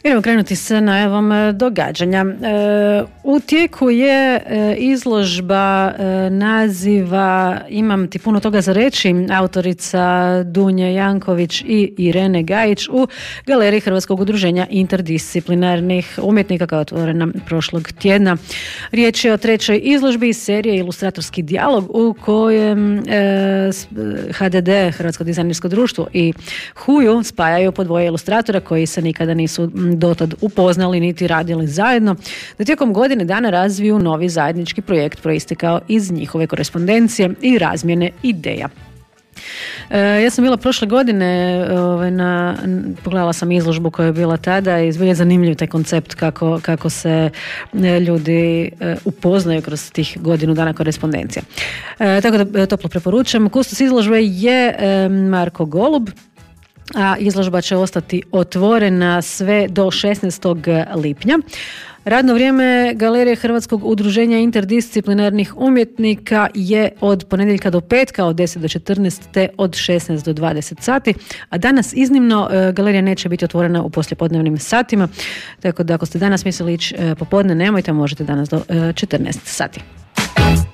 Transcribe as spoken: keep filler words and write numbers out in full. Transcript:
Idemo krenuti sa najavom događanja. U tijeku je izložba naziva Imam ti puno toga za reći, autorica Dunja Janković i Irene Gajić u Galeriji Hrvatskog udruženja interdisciplinarnih umjetnika koja je otvorena prošlog tjedna. Riječ je o trećoj izložbi iz serije Ilustratorski dijalog u kojem H D D, Hrvatsko dizajnersko društvo, i Huju spajaju po dvoje ilustratora koji se nikada nisu dotad upoznali niti radili zajedno, da tijekom godine dana razviju novi zajednički projekt proistekao iz njihove korespondencije i razmjene ideja. E, ja sam bila prošle godine, ove, na, pogledala sam izložbu koja je bila tada i zbilja je zanimljiv taj koncept kako, kako se ljudi e, upoznaju kroz tih godinu dana korespondencije. E, tako da toplo preporučam. Kustos izložbe je e, Marko Golub, a izložba će ostati otvorena sve do šesnaestog lipnja. Radno vrijeme Galerije Hrvatskog udruženja interdisciplinarnih umjetnika je od ponedjeljka do petka od deset do četrnaest te od šesnaest do dvadeset sati, a danas iznimno galerija neće biti otvorena u poslijepodnevnim satima, tako da ako ste danas mislili ići popodne, nemojte, možete danas do četrnaest sati.